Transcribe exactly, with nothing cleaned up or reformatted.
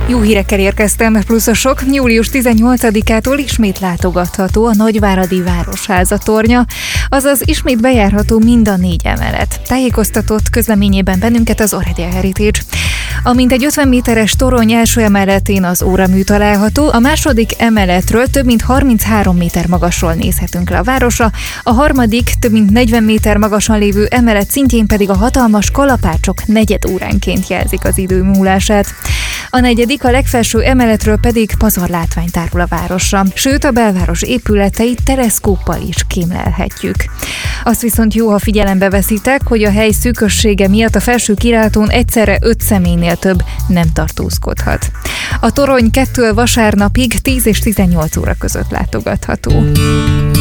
Jó hírekkel érkeztem, pluszosok. július tizennyolcadikától ismét látogatható a Nagyváradi Városháza tornya, azaz ismét bejárható mind a négy emelet. Tájékoztatott közleményében bennünket az Oredia Heritage. A mintegy ötven méteres torony első emeletén az óramű található, a második emeletről több mint harminchárom méter magasról nézhetünk le a városra, a harmadik több mint negyven méter magasan lévő emelet szintjén pedig a hatalmas kalapácsok negyed óránként jelzik az idő múlását. A negyedik, a legfelső emeletről pedig pazarlátvány tárul a városra, sőt a belváros épületeit teleszkóppal is kémlelhetjük. Azt viszont jó, ha figyelembe veszitek, hogy a hely szűkössége miatt a felső kilátón egyszerre öt személynél több nem tartózkodhat. A torony kettől vasárnapig tíz és tizennyolc óra között látogatható.